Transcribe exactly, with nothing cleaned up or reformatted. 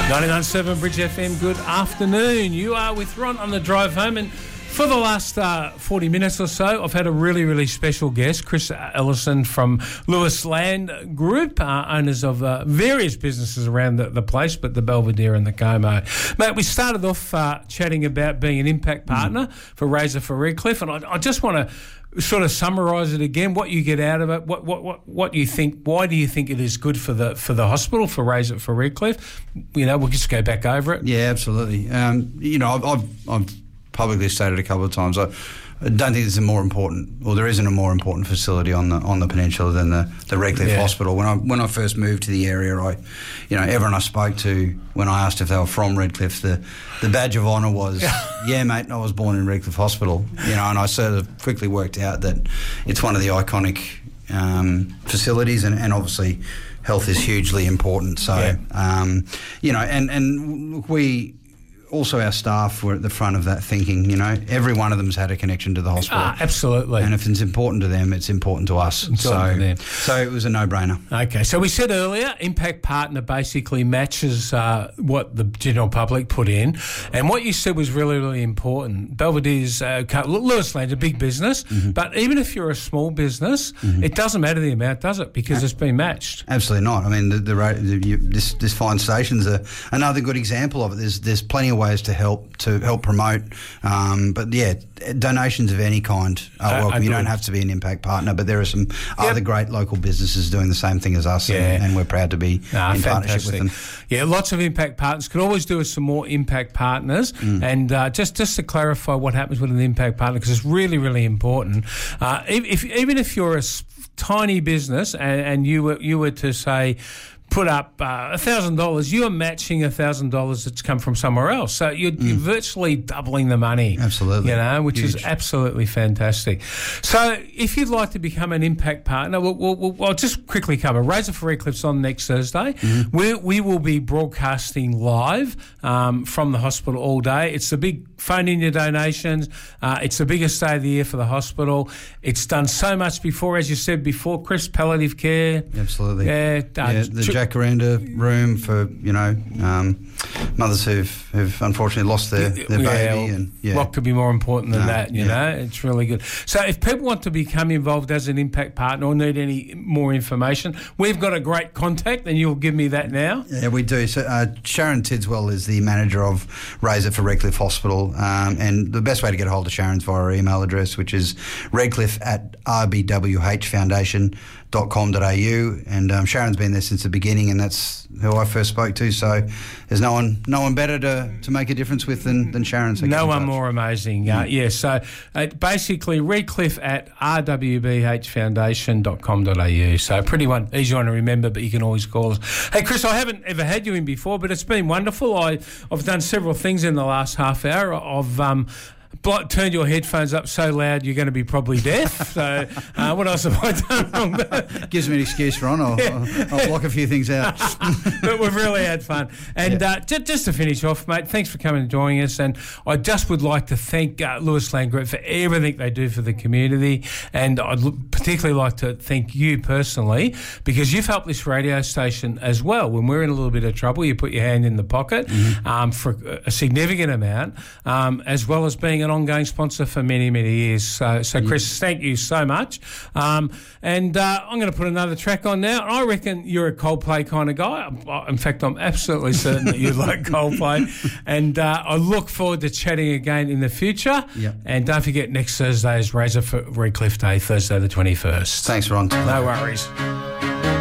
ninety-nine point seven Bridge F M, good afternoon. You are with Ron on the drive home, and for the last uh, forty minutes or so, I've had a really, really special guest, Chris Ellison from Lewis Land Group, uh, owners of uh, various businesses around the, the place, but the Belvedere and the Como. Mate, we started off uh, chatting about being an impact partner mm. for Razor for Redcliffe, and I, I just want to sort of summarise it again, what you get out of it, what what what what you think, why do you think it is good for the for the hospital, for Razor for Redcliffe? You know, we'll just go back over it. Yeah, absolutely. Um, you know, I've, I've, I've publicly stated a couple of times, I, I don't think there's a more important, or there isn't a more important facility on the on the peninsula than the, the Redcliffe yeah. Hospital. When I when I first moved to the area, I, you know, everyone I spoke to, when I asked if they were from Redcliffe, the, the badge of honour was, yeah, mate, I was born in Redcliffe Hospital. You know, and I sort of quickly worked out that it's one of the iconic um, facilities, and, and obviously health is hugely important. So, yeah. um, you know, and and we. Also, our staff were at the front of that thinking, you know, every one of them's had a connection to the hospital. Ah, absolutely. And if it's important to them, it's important to us. It's so, to them. so it was a no-brainer. Okay, so we said earlier, Impact Partner basically matches uh, what the general public put in. And what you said was really, really important. Belvedere's, uh, Lewis Land's a big business, mm-hmm. but even if you're a small business, mm-hmm. it doesn't matter the amount, does it? Because it's been matched. Absolutely not. I mean, the, the, the you, this this fine station's a, another good example of it. There's there's plenty of ways to help to help promote, um, but yeah, donations of any kind are welcome. Uh, you don't have to be an impact partner, but there are some yep. other great local businesses doing the same thing as us, yeah. and, and we're proud to be ah, in fantastic. partnership with them. Yeah, lots of impact partners. Could always do with some more impact partners. Mm. And uh, just just to clarify what happens with an impact partner, because it's really, really important. Uh, if, if even if you're a tiny business and, and you were you were to say, put up uh, one thousand dollars, you're matching one thousand dollars that's come from somewhere else. So you're, mm. you're virtually doubling the money. Absolutely. You know, which Huge. is absolutely fantastic. So if you'd like to become an impact partner, we'll, we'll, we'll, I'll just quickly cover. Razor for Redcliffe's on next Thursday. Mm-hmm. We, we will be broadcasting live um, from the hospital all day. It's the big phone in your donations. Uh, it's the biggest day of the year for the hospital. It's done so much before, as you said before, Chris, palliative care. Absolutely. Yeah. Uh, yeah the Jacaranda room for, you know, um, mothers who've, who've unfortunately lost their, their yeah, baby. And yeah. What could be more important than no, that, you yeah. know? It's really good. So if people want to become involved as an impact partner or need any more information, we've got a great contact, and you'll give me that now. Yeah, we do. So uh, Sharon Tidswell is the manager of Razor for Redcliffe Hospital, um, and the best way to get a hold of Sharon's via her email address, which is redcliffe at r b w h foundation dot com dot a u, and um, Sharon's been there since the beginning, and that's who I first spoke to. So there's no one, no one better to, to make a difference with than, than Sharon. So no one more amazing. Mm. Uh, yeah. So uh, basically, Redcliffe at r w b h foundation dot com dot a u. So pretty one, easy one to remember, but you can always call us. Hey, Chris, I haven't ever had you in before, but it's been wonderful. I I've done several things in the last half hour. I've um. turned your headphones up so loud you're going to be probably deaf. So uh, what else have I done wrong? Gives me an excuse, Ron. I'll, yeah. I'll, I'll block a few things out. But we've really had fun. And yeah. uh, just, just to finish off, mate, thanks for coming and joining us. And I just would like to thank uh, Lewis Land Group for everything they do for the community. And I'd particularly like to thank you personally, because you've helped this radio station as well. When we're in a little bit of trouble, you put your hand in the pocket mm-hmm. um, for a significant amount, um, as well as being an ongoing sponsor for many, many years. So, so Chris, yeah. thank you so much. Um, and uh, I'm going to put another track on now. I reckon you're a Coldplay kind of guy. In fact, I'm absolutely certain that you like Coldplay. And uh, I look forward to chatting again in the future. Yep. And don't forget, next Thursday is Razor for Redcliffe Day, Thursday the twenty-first. Thanks, Ron. No worries.